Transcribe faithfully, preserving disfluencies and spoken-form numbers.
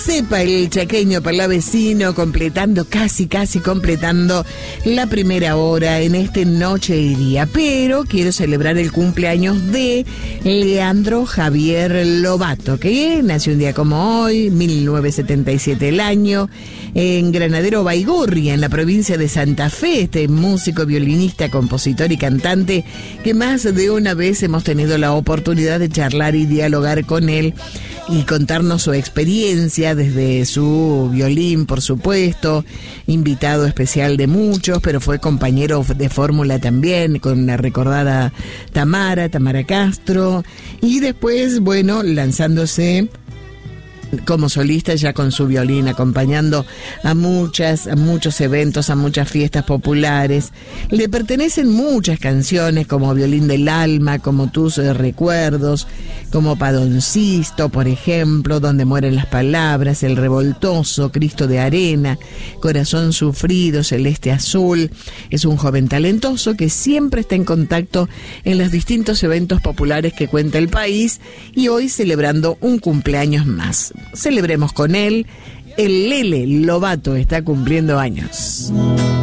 Sepa el chaqueño palavecino, completando, casi, casi completando la primera hora en este Noche y Día. Pero quiero celebrar el cumpleaños de Leandro Javier Lobato, que nació un día como hoy, mil novecientos setenta y siete el año, en Granadero Baigorria, en la provincia de Santa Fe. Este músico, violinista, compositor y cantante que más de una vez hemos tenido la oportunidad de charlar y dialogar con él y contarnos su experiencia desde su violín, por supuesto, invitado especial de muchos, pero fue compañero de fórmula también con la recordada Tamara, Tamara Castro, y después, bueno, lanzándose como solista ya con su violín, acompañando a muchas, a muchos eventos, a muchas fiestas populares. Le pertenecen muchas canciones como Violín del Alma, como Tus Recuerdos, como Padoncisto, por ejemplo, Donde mueren las palabras, El Revoltoso, Cristo de Arena, Corazón Sufrido, Celeste Azul. Es un joven talentoso que siempre está en contacto en los distintos eventos populares que cuenta el país, y hoy celebrando un cumpleaños más. Celebremos con él. El Lele Lobato está cumpliendo años.